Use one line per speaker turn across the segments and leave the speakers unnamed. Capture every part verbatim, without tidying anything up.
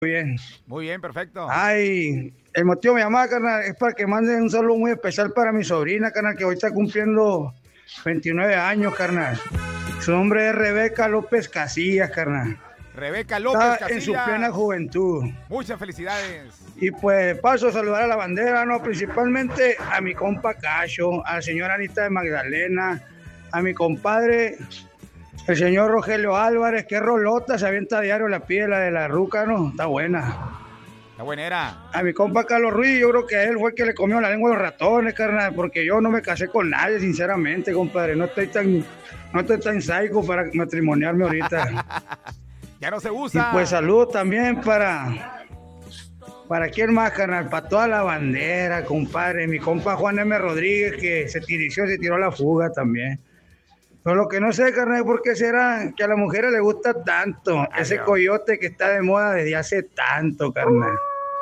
Bien.
Muy bien, perfecto.
Ay, el motivo de mi llamada, carnal, es para que manden un saludo muy especial para mi sobrina, carnal, que hoy está cumpliendo veintinueve años, carnal. Su nombre es Rebeca López Casillas, carnal.
Rebeca López
Está
Casillas.
en su plena juventud.
Muchas felicidades.
Y pues paso a saludar a la bandera, ¿no? Principalmente a mi compa Cacho, a la señora Anita de Magdalena, a mi compadre, el señor Rogelio Álvarez, que rolota, se avienta a diario la piedra de la ruca, ¿no? Está buena.
Está buenera.
A mi compa Carlos Ruiz, yo creo que a él fue el que le comió la lengua a los ratones, carnal, porque yo no me casé con nadie, sinceramente, compadre. No estoy tan, no estoy tan psycho para matrimoniarme ahorita.
Ya no se usa.
Y pues saludos también para... ¿Para quién más, carnal? Para toda la bandera, compadre. Mi compa Juan M. Rodríguez, que se tirició, se tiró a la fuga también. Pero lo que no sé, carnal, ¿por qué será que a las mujeres les gusta tanto
Ay,
ese
Dios.
coyote que está de moda desde hace tanto, carnal?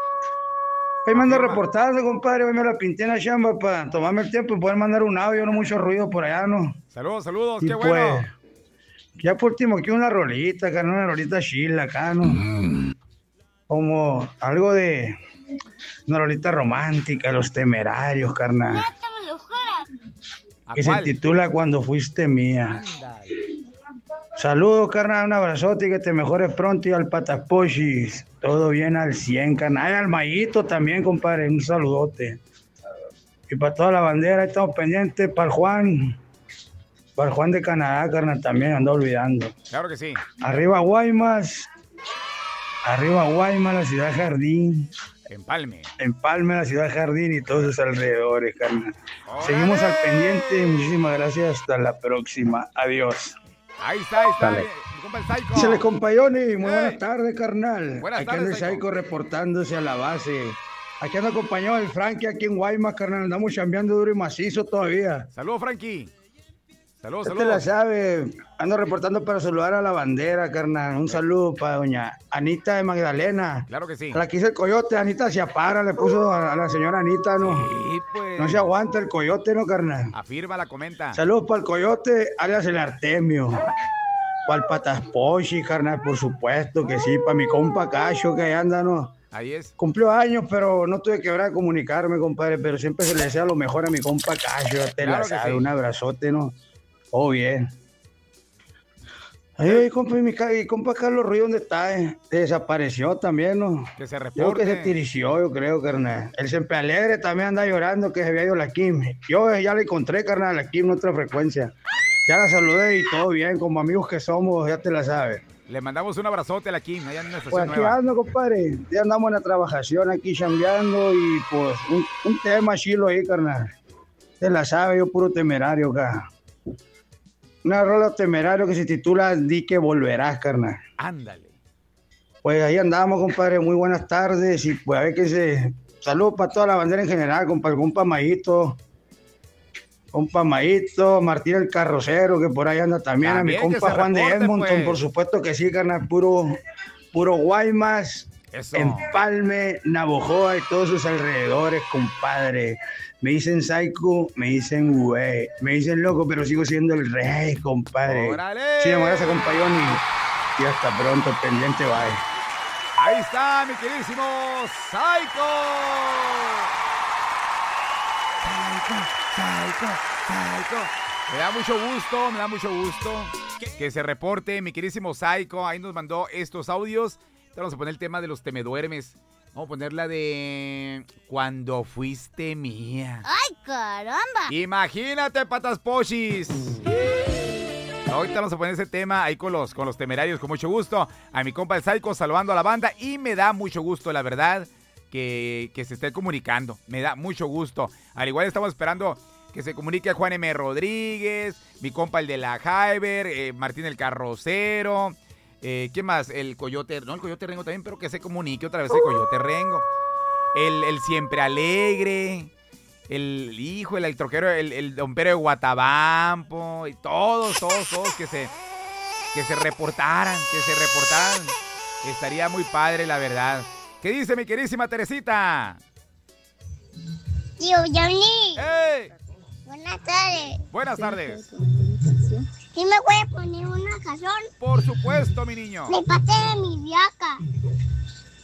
Ahí me ando reportando, compadre. Hoy me la pinté en la chamba para tomarme el tiempo y poder mandar un audio, no mucho ruido por allá, ¿no?
Saludos, saludos,
Y
qué
pues,
bueno.
ya por último, aquí una rolita, carnal, una rolita chila acá, ¿no? Como algo de una rolita romántica, Los Temerarios, carnal.
¿A
Que se
cuál?
titula Cuando Fuiste Mía. Saludos, carnal, un abrazote y que te mejores pronto, y al Patapochis. Todo bien al cien, carnal. Y al Mayito también, compadre, un saludote. Y para toda la bandera, ahí estamos pendientes. Para el Juan, para el Juan de Canadá, carnal, también ando olvidando.
Claro que sí.
Arriba Guaymas, arriba Guaymas, la ciudad Jardín.
Empalme.
Empalme, la ciudad Jardín y todos sus alrededores, carnal. Seguimos al pendiente. Muchísimas gracias. Hasta la próxima. Adiós.
Ahí está, ahí está.
Dale.
Mi compa el Psycho.
Se le compañoni, muy
Ey.
buenas tardes, carnal.
Buenas
aquí
tardes,
anda el
Psycho.
Psycho reportándose a la base. Aquí anda acompañado del Frankie aquí en Guaymas, carnal. Andamos chambeando duro y macizo todavía.
Saludos, Frankie. Saludos,
Usted la
saludos.
sabe. Ando reportando para saludar a la bandera, carnal. Un saludo para doña Anita de Magdalena.
Claro que sí.
A la que hizo el coyote, Anita se apara, le puso a, a la señora Anita, ¿no?
Sí, pues.
No se aguanta el coyote, ¿no, carnal?
Afirma, la comenta.
Saludos para el coyote, alias el Artemio. Para el Pataspochi, carnal, por supuesto que sí. Para mi compa Cacho, que ahí anda, ¿no?
Ahí es.
Cumplió años, pero no tuve que ver a comunicarme, compadre. Pero siempre se le desea lo mejor a mi compa Cacho. Ya te
Claro
la
que
sabe,
sí.
un abrazote, ¿no? Todo bien. Ay, compa, y mi ca- y compa Carlos Ruiz, ¿dónde está? eh? Desapareció también, ¿no?
Que se
Yo creo
reporte.
que se tirició, yo creo, carnal. El Siempre Alegre también anda llorando que se había ido la Kim. Yo eh, ya la encontré, carnal, la Kim en otra frecuencia. Ya la saludé y todo bien, como amigos que somos, ya te la sabes.
Le mandamos un abrazote a la Kim, allá en una
Pues
estación
aquí
nueva.
ando, compadre. Ya andamos en la trabajación aquí chambeando y pues un, un tema chilo ahí, carnal. Te la sabe, yo puro temerario acá. Una rola temerario que se titula Di que volverás, carnal.
Ándale.
Pues ahí andamos, compadre. Muy buenas tardes. Y pues a ver qué se. Saludos para toda la bandera en general, compa, compa Mayito. Compa Mayito, Martín el Carrocero, que por ahí anda también.
También
a mi
que
compa
se
Juan de
reporte,
Edmonton,
pues.
por supuesto que sí, carnal. Puro, puro Guaymas,
Eso.
Empalme, Navojoa y todos sus alrededores, compadre. Me dicen psycho, me dicen güey, me dicen loco, pero sigo siendo el rey, compadre.
¡Órale!
Sí, gracias, compañón, y, y hasta pronto, pendiente, bye.
Ahí está, mi queridísimo Psycho. Psycho, Psycho, Psycho. Me da mucho gusto, me da mucho gusto que se reporte mi queridísimo Psycho. Ahí nos mandó estos audios. Vamos a poner el tema de los temeduermes. Vamos a poner la de Cuando Fuiste Mía.
¡Ay, caramba!
Imagínate, patas pochis. Ahorita vamos a poner ese tema ahí con los, con los temerarios, con mucho gusto. A mi compa el Psycho saludando a la banda. Y me da mucho gusto, la verdad, que, que se esté comunicando. Me da mucho gusto. Al igual estamos esperando que se comunique a Juan M. Rodríguez, mi compa el de la Jaiber, eh, Martín el Carrocero. Eh, ¿Qué más? El Coyote, no, el Coyote Rengo también, pero que se comunique otra vez el Coyote Rengo. El, el Siempre Alegre, el hijo, el, el troquero, el, el Don Pedro de Guatabampo, y todos, todos, todos que se, que se reportaran, que se reportaran. Estaría muy padre, la verdad. ¿Qué dice mi queridísima Teresita?
Tío Johnny,
¡Hey!
buenas tardes.
Buenas tardes.
¿Sí me puede poner una canción?
Por supuesto, mi niño.
De parte de mi viaca.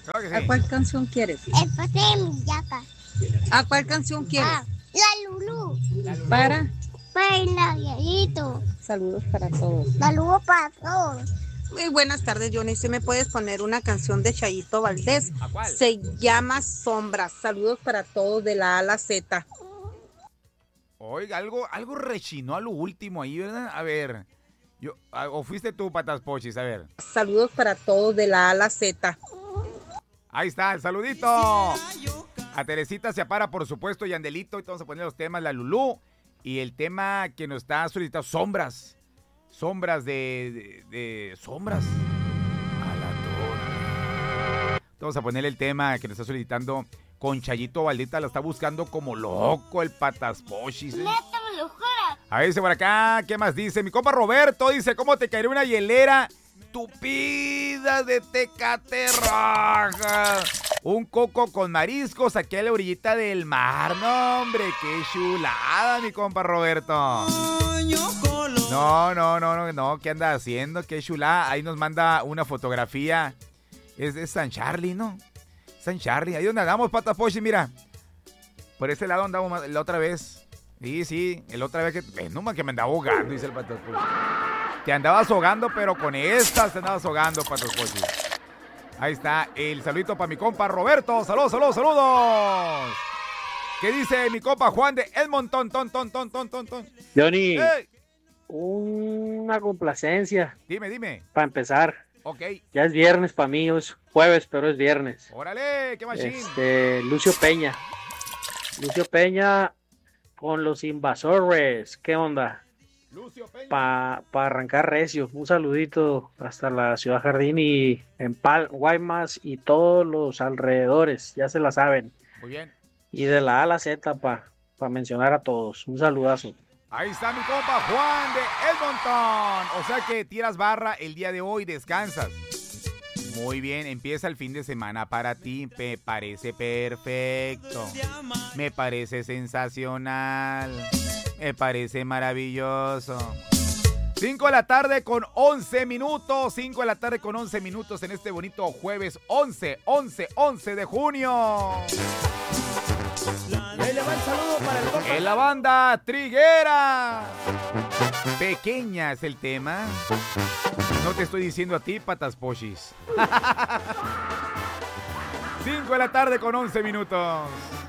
Claro que sí.
¿A cuál canción quieres?
El pase de mi yaca.
¿A cuál canción quieres?
Ah, la Lulú.
Para.
Para el Naviadito.
Saludos para todos.
Saludos para todos.
Muy buenas tardes, Johnny. ¿Se me puedes poner una canción de Chayito Valdés?
¿A cuál?
Se llama Sombras. Saludos para todos de la A a la Z.
Oiga, algo, algo rechinó a lo último ahí, ¿verdad? A ver, yo, o fuiste tú, Patas Pochis, a ver.
Saludos para todos de la A a la Z.
Ahí está, el saludito. A Teresita se para, por supuesto, y Andelito. Y vamos a poner los temas, la Lulú. Y el tema que nos está solicitando, sombras. Sombras de, de, de sombras. A la torre. Vamos a poner el tema que nos está solicitando con Chayito Valdita. Lo está buscando como loco el Patas Pochis, ¿eh? A ver, dice por acá, ¿qué más dice? Mi compa Roberto dice, ¿cómo te caería una hielera tupida de Tecate Roja? Un coco con mariscos aquí a la orillita del mar. No, hombre, qué chulada, mi compa Roberto. No, no, no, no, no, ¿qué anda haciendo? Qué chulada. Ahí nos manda una fotografía. Es de San Charlie, ¿no? San Charlie. Ahí donde andamos, Patas Pochis, mira. Por ese lado andamos la otra vez. Sí, sí, la otra vez que... Eh, no más que me andaba ahogando, dice el Patas Pochis. Te andabas ahogando, pero con estas te andabas ahogando, Patas Pochis. Ahí está el saludito para mi compa Roberto. Saludos, saludos, saludos. ¿Qué dice mi compa Juan de Edmonton? Ton, ton, ton, ton, ton, ton.
Johnny,
¡Hey!
una complacencia.
Dime, dime.
Para empezar.
Ok.
Ya es viernes para mí, es jueves, pero es viernes.
Órale, qué machín.
Este, Lucio Peña. Lucio Peña con los Invasores. ¿Qué onda?
Lucio Peña.
Para pa arrancar recio. Un saludito hasta la Ciudad Jardín y en Pal, Guaymas y todos los alrededores. Ya se la saben.
Muy bien.
Y de la A a la Z para pa mencionar a todos. Un saludazo.
Ahí está mi compa Juan de Edmonton. O sea que tiras barra el día de hoy, descansas. Muy bien, empieza el fin de semana para ti. Me parece perfecto. Me parece sensacional. Me parece maravilloso. cinco de la tarde con once minutos. cinco de la tarde con once minutos en este bonito jueves once, once, once de junio.
Y ahí le va el saludo para el compa.
En la banda Triguera. Pequeña es el tema. No te estoy diciendo a ti, Patas Pochis. cinco de la tarde con once minutos.